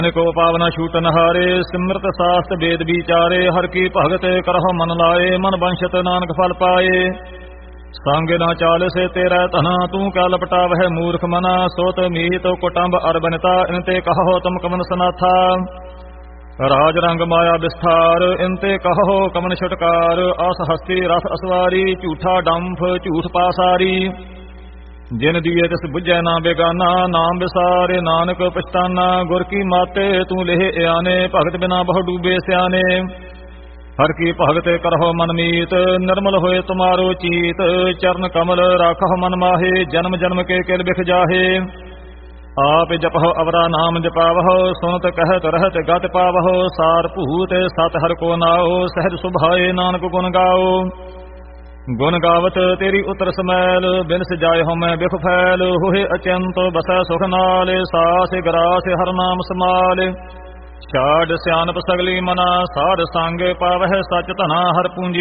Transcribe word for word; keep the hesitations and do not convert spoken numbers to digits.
को पावना छूटन हारे सिमृत शास्त्र वेद विचारे हर की भगत करह मन लाए मन वंशत नानक फल पाए संग न चाल से तेरा तना तू क्या लपटा वह मूर्ख मना सोत मीत कुटुंब अरबनता इनते कहो तुम कमन सनाथा राज रंग माया विस्तार इनते कहो कमन छुटकार आस हस्ती रथ असवारी झूठा डंफ झूठ पासारी जिन दिए तिस बुझै ना बेगाना नाम विसारे नानक पछताना गुर की माते तू लेह आने भगत बिना बहु डूबे स्याने हर की भगत करहो मन मीत निर्मल होए तुम्हारो चीत चरण कमल राखो मन माहे जन्म जन्म के किल बिख जाहे आप जपहो अवरा नाम जपावहो सुनत कहत रहत गत पावहो सार भूत सत हर को नाओ सहज सुभाए नानक गुण गाओ गुण गावत तेरी उतर समैल बिन सजाए हो मैं बिख फैल होए अचंत बसै सुख नाल सास ग्रास हर नाम समाल छाड़ सियानप सगली मना साध संग पावह सच धना हर पूंजी